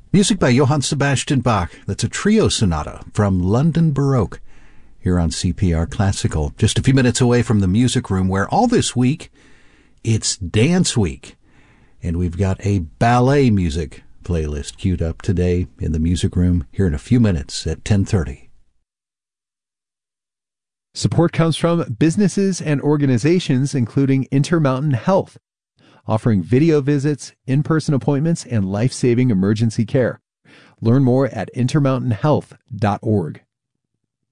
Music by Johann Sebastian Bach. That's a trio sonata from London Baroque here on CPR Classical. Just a few minutes away from the music room where all this week it's Dance Week. And we've got a ballet music playlist queued up today in the music room here in a few minutes at 10:30. Support comes from businesses and organizations including Intermountain Health, offering video visits, in-person appointments, and life-saving emergency care. Learn more at intermountainhealth.org.